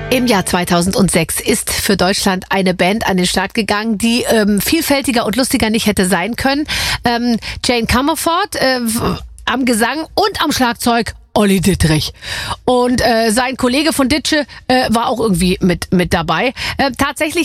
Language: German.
Im Jahr 2006 ist für Deutschland eine Band an den Start gegangen, die vielfältiger und lustiger nicht hätte sein können. Jane Comerford am Gesang und am Schlagzeug Olli Dittrich. Und sein Kollege von Ditsche war auch irgendwie mit dabei. Tatsächlich